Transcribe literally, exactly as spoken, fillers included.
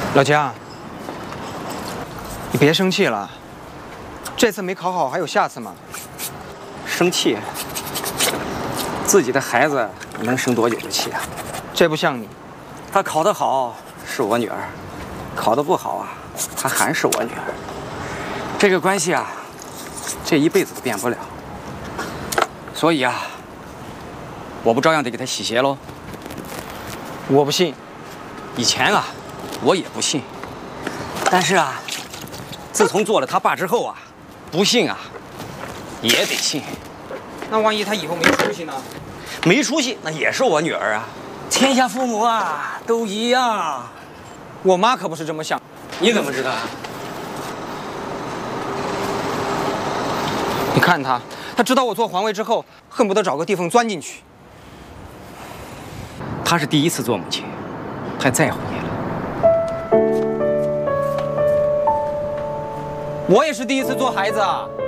老姜，你别生气了，这次没考好还有下次吗？ 生气？自己的孩子能生多久的气啊？ 这不像你， 她考得好是我女儿，考得不好啊，她还是我女儿。这个关系啊，这一辈子都变不了。所以啊，我不照样得给她洗鞋喽？ 我不信。 以前啊，我也不信，但是啊，自从做了他爸之后啊，不信啊，也得信。 那万一他以后没出息呢？ 没出息，那也是我女儿啊。天下父母啊，都一样。 我妈可不是这么想。 你怎么知道？ 你看她，她知道我做皇位之后，恨不得找个地缝钻进去。 她是第一次做母亲，太在乎你了。 我也是第一次做孩子啊。